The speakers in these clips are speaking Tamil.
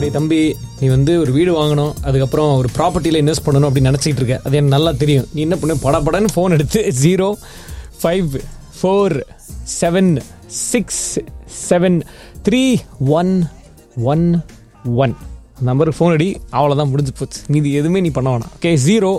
டேய் தம்பி, நீ வந்து ஒரு வீடு வாங்கணும், அதுக்கப்புறம் ஒரு ப்ராப்பர்ட்டியில் இன்வெஸ்ட் பண்ணணும் அப்படின்னு நினச்சிட்டு இருக்க. அது எனக்கு நல்லா தெரியும். நீ என்ன பண்ணு, படன்னு ஃபோன் எடுத்து 0547673111 நம்பருக்கு ஃபோன் அடி. அவ்வளோதான், முடிஞ்சு போச்சு. மீதி எதுவுமே நீ பண்ண வேணாம். Okay,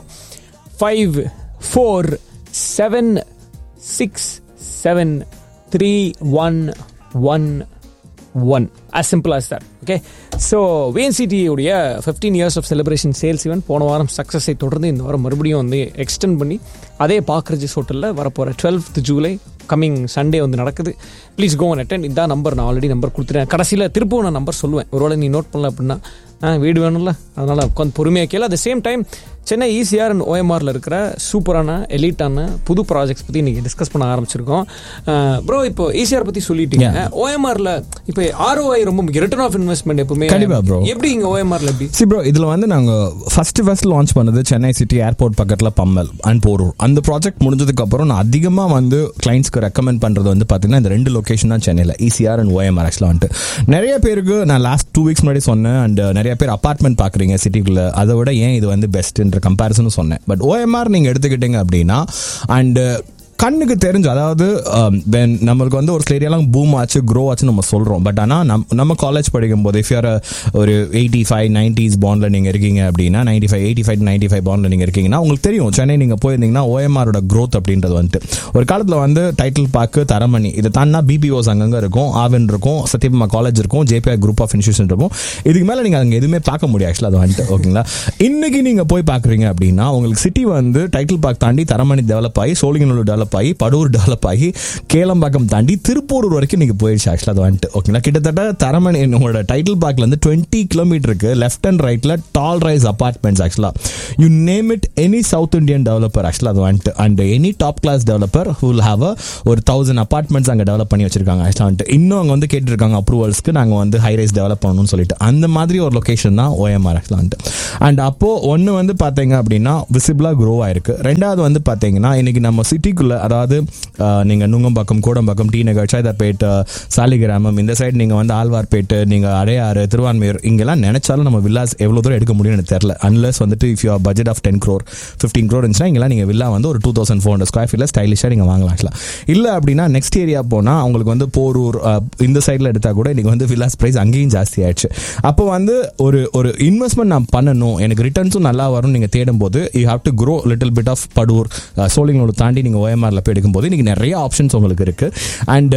0547673111. as simple as that. Okay, so VNCT உடைய 15 years of celebration sales event போன வாரம் சக்ஸஸை தொடர்ந்து இந்த வாரம் மறுபடியும் வந்து எக்ஸ்டெண்ட் பண்ணி அதே பார்க் ரெஜிஸ் ஹோட்டலில் வரப்போகிற 12th July கம்மிங் சண்டே வந்து நடக்குது. Please go and attend. இதான் நம்பர், நான் ஆல்ரெடி நம்பர் கொடுத்துட்டேன். கடைசியில் திருப்பவும் நான் நம்பர் சொல்லுவேன். ஒருவேளை நீ நோட் பண்ணல அப்படின்னா வீடு வேணும்ல, அதனால் உட்காந்து பொறுமையாக கேளு. At the same time Chennai ECR and OMRல இருக்கிற சூப்பரான எலிட்டான புது ப்ராஜெக்ட்ஸ் பற்றி இன்றைக்கி டிஸ்கஸ் பண்ண ஆரம்பிச்சிருக்கோம். ப்ரோ, இப்போ ECR பற்றி சொல்லிட்டீங்க. OMRல இப்போ ROI ரொம்ப முக்கியம், ரிட்டர்ன் ஆஃப் இன்வெஸ்ட்மெண்ட் எப்பவுமே. கண்டிப்பா ப்ரோ. எப்படி இங்கே OMRல எப்படி? சி ப்ரோ, இதில் வந்து நாங்கள் ஃபர்ஸ்ட் லான்ச் பண்ணது சென்னை சிட்டி ஏர்போர்ட் பக்கத்தில் பம்மல் அண்ட் போரூர். அந்த ப்ராஜெக்ட் முடிஞ்சதுக்கு அப்புறம் நான் அதிகமாக வந்து கிளைண்ட்ஸ்க்கு ரெக்கமெண்ட் பண்ணுறது வந்து பார்த்தீங்கன்னா இந்த 2 லொகேஷன் தான் சென்னையில், ECR அண்ட் OMR. ஆக்சுவலாக வந்துட்டு நிறைய பேருக்கு நான் லாஸ்ட் 2 weeks முன்னாடி சொன்னேன். அண்ட் நிறைய பேர் அப்பார்ட்மெண்ட் பார்க்குறீங்க சிட்டிக்குள்ளே, அதை விட ஏன் இது வந்து பெஸ்ட்ன்ற கம்பேரிசனும் சொன்னேன். பட் OMR நீங்கள் எடுத்துக்கிட்டீங்க அப்படின்னா அண்ட் கண்ணுக்கு தெரிஞ்சு, அதாவது நம்மளுக்கு வந்து ஒரு சில ஏரியாலாம் பூம் ஆச்சு, க்ரோ ஆச்சு நம்ம சொல்கிறோம். பட் ஆனால் நம்ம காலேஜ் படிக்கும் போது இஃப் யூர் ஒரு 85-90s பாண்டில் நீங்கள் இருக்கீங்க அப்படின்னா, 85-95 பாண்டில் நீங்கள் இருக்கீங்கன்னா உங்களுக்கு தெரியும், சென்னை நீங்கள் போயிருந்தீங்கன்னா OMRோட க்ரோத் அப்படின்றது வந்துட்டு ஒரு காலத்தில் வந்து டைட்டில் பார்க்கு, தரமணி, இதை தாண்டா BPOs அங்கங்கே இருக்கும், ஆவன் இருக்கும், சத்யபாமா காலேஜ் இருக்கும், JPI குரூப் ஆஃப் இன்ஸ்டியூஷன் இருக்கும். இதுக்கு மேலே நீங்கள் அங்கே எதுவுமே பார்க்க முடியாது ஆக்சுவலாக அது வந்துட்டு. ஓகேங்களா, இன்னைக்கு நீங்கள் போய் பார்க்குறீங்க அப்படின்னா உங்களுக்கு சிட்டி வந்து டைட்டில் பார்க் தாண்டி தரமணி டெவலப் ஆகி, சோழிங்கநல்லூர் டெவலப் ஆகி, படூர் டெவலப் ஆகி, கேளம்பாக்கம் தாண்டி திருப்பூர் வரைக்கும் நீங்க போயிடுச்சு ஆக்சுவலா அது வந்துட்டு. ஓகேங்களா, கிட்டத்தட்ட தரமணி என்னோட டைட்டில் பார்க்ல இருந்து 20 கிலோமீட்டருக்கு லெஃப்ட் அண்ட் ரைட்ல டால் ரைஸ் அபார்ட்மெண்ட்ஸ். ஆக்சுவலா you name it, any south Indian developer ஆக்சுவலா அது வந்துட்டு, and any top class developer who will have ஒரு 1000 அபார்ட்மெண்ட்ஸ் அங்கே டெவலப் பண்ணி வச்சிருக்காங்க ஆக்சுவலா வந்துட்டு. இன்னும் அங்கே வந்து கேட்டுருக்காங்க அப்ரூவல்ஸ்க்கு, நாங்கள் வந்து ஹை ரைஸ் டெவலப் பண்ணணும்னு சொல்லிட்டு. அந்த மாதிரி ஒரு லொகேஷன் தான் OMR ஆக்சுவலா வந்துட்டு. அண்ட் அப்போ ஒன்று வந்து பார்த்தீங்க அப்படின்னா விசிபிளா க்ரோ ஆயிருக்கு. ரெண்டாவது வந்து பார்த்தீங்கன்னா இன்னைக்கு நம்ம சிட்டிக்குள்ள, அதாவது நீங்கள் நுங்கம்பாக்கம், கோடம்பாக்கம், டி நகர், சைதாப்பேட், சாலிகிராமம், இந்த சைடு நீங்கள் வந்து ஆழ்வார்பேட்டு, நீங்கள் அடையாறு, திருவான்மையூர், இங்கெல்லாம் நினைச்சாலும் நம்ம வில்லாஸ் எவ்வளோ தூரம் எடுக்க முடியும்னு எனக்கு தெரியல. அன்லஸ் வந்துட்டு if you budget of 10 crore 15 crore இருந்துச்சுன்னா இங்கெல்லாம் நீங்கள் வில்லா வந்து ஒரு 2400 ஸ்கொயர் ஃபீட்டில் ஸ்டைலிஷாக நீங்கள் வாங்கலாம். இல்லை அப்படின்னா நெக்ஸ்ட் ஏரியா போனால் உங்களுக்கு வந்து போரூர் இந்த சைடில் எடுத்தால் கூட இன்றைக்கி வந்து வில்லாஸ் ப்ரைஸ் அங்கேயும் ஜாஸ்தி ஆயிடுச்சு. அப்போ வந்து ஒரு இன்வெஸ்ட்மெண்ட் நான் பண்ணணும், எனக்கு ரிட்டர்ன்ஸும் நல்லா வரும் நீங்கள் தேடும் போது you have to grow little bit of Padur, Sholinganallur தாண்டி நீங்கள் OMRல போய் எடுக்கும்போது இன்னைக்கு நிறைய ஆப்ஷன்ஸ் உங்களுக்கு இருக்கு. அண்ட்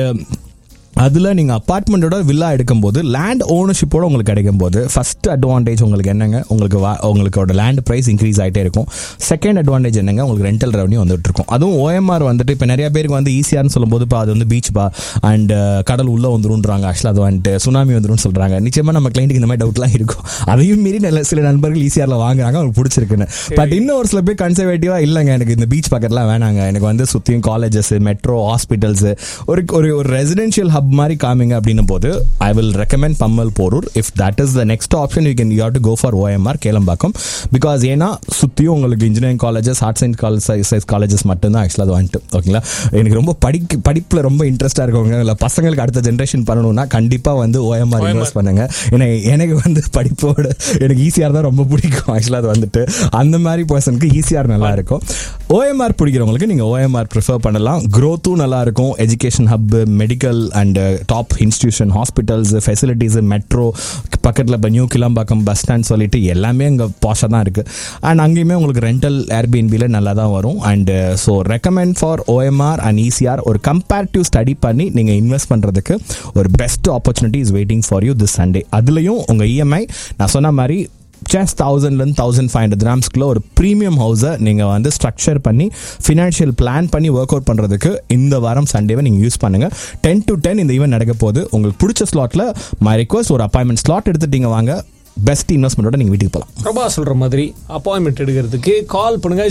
அதில் நீங்கள் அப்பார்ட்மெண்ட்டோட வில்லா எடுக்கும்போது லேண்ட் ஓனர்ஷிப்போட உங்களுக்கு கிடைக்கும் போது ஃபர்ஸ்ட் அட்வான்டேஜ் உங்களுக்கு என்னங்க, உங்களுக்கோட லேண்ட் ப்ரைஸ் இன்க்ரீஸ் ஆகிட்டே இருக்கும். செகண்ட் அட்வான்டேஜ் என்னங்க, உங்களுக்கு ரெண்டல் ரெவன்யூ வந்துட்டு இருக்கும். அதுவும் OMR வந்துட்டு இப்போ நிறைய பேருக்கு வந்து ECRன்னு சொல்லும்போது அது வந்து பீச் பா அண்ட் கடல் உள்ளே வந்துருன்றாங்க. ஆக்சுவலாக அது வந்துட்டு சுனாமி வந்துடும் சொல்கிறாங்க. நிச்சயமாக நம்ம கிளைண்ட்டுக்கு இந்த மாதிரி டவுட்லாம் இருக்கும். அதையும் மீறி சில நண்பர்கள் ECRல வாங்குறாங்க, அவங்களுக்கு பிடிச்சிருக்குன்னு. பட் இன்னும் ஒரு சில பேர் கன்சர்வேட்டிவாக இல்லைங்க, எனக்கு இந்த பீச் பக்கத்துலாம் வேணாங்க, எனக்கு வந்து சுற்றியும் காலேஜஸ், மெட்ரோ, ஹாஸ்பிட்டல்ஸ், ஒரு ரெசிடென்ஷியல் ஹப் மாதிரி காமிங்க அப்படின்னும் போது I will recommend Pammal Porur. If that is the next option you have to go for OMR Kelambakkam. Because ஏன்னா சுற்றியும் உங்களுக்கு engineering colleges, arts and colleges மட்டும்தான் ஆக்சுவலாக அது வந்துட்டு. ஓகேங்களா, எனக்கு ரொம்ப படிப்பில் ரொம்ப இன்ட்ரெஸ்டாக இருக்கவங்க, இல்லை பசங்களுக்கு அடுத்த ஜென்ரேஷன் பண்ணணும்னா கண்டிப்பாக வந்து OMR இன்வெஸ்ட் பண்ணுங்க. ஏன்னா எனக்கு வந்து படிப்போட எனக்கு ECR தான் ரொம்ப பிடிக்கும் ஆக்சுவலாக அது வந்துட்டு. அந்த மாதிரி பர்சனுக்கு ECR நல்லா இருக்கும். OMR பிடிக்கிறவங்களுக்கு நீங்கள் OMR ப்ரிஃபர் பண்ணலாம். க்ரோத்தும் நல்லா இருக்கும், education hub, medical and top institution, hospitals, facilities, metro பக்கத்தில் இப்போ நியூ கிளம்பாக்கம் பஸ் ஸ்டாண்ட் சொல்லிட்டு எல்லாமே அங்கே பாஷாக தான் இருக்குது. அண்ட் அங்கேயுமே உங்களுக்கு ரெண்டல் ஏர்பிஎன்பியில் நல்லா தான் வரும். And so recommend for OMR and ECR. ஒரு கம்பேரிட்டிவ் ஸ்டடி பண்ணி நீங்கள் இன்வெஸ்ட் பண்ணுறதுக்கு ஒரு best opportunity is waiting for you this Sunday. அதுலேயும் உங்கள் EMI நான் சொன்ன மாதிரி ஜஸ்ட் 1000 1500 கிராம்ஸ்க்குள்ள ஒரு ப்ரீமியம் ஹவுஸை நீங்கள் வந்து ஸ்ட்ரக்சர் பண்ணி ஃபினான்ஷியல் பிளான் பண்ணி ஒர்க் அவுட் பண்ணுறதுக்கு இந்த வாரம் சண்டேவை நீங்கள் யூஸ் பண்ணுங்கள். 10 to 10 இந்த ஈவென்ட் நடக்க போது. உங்களுக்கு பிடிச்ச ஸ்லாட்டில் மை ரிக்வஸ்ட் ஒரு அப்பாயின்மெண்ட் ஸ்லாட் எடுத்துட்டீங்க வாங்க, பெஸ்ட் இன்வெஸ்ட்மெண்ட்டோட நீங்கள் வீட்டுக்கு போகலாம். பிரபா சொல்கிற மாதிரி அப்பாயின்மெண்ட் எடுக்கிறதுக்கு கால் பண்ணுங்கள்.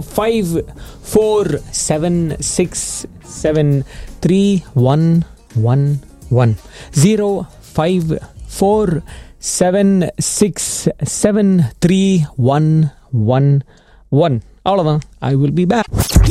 0547673111 0547673111. அவ்வளோதான். I will be back.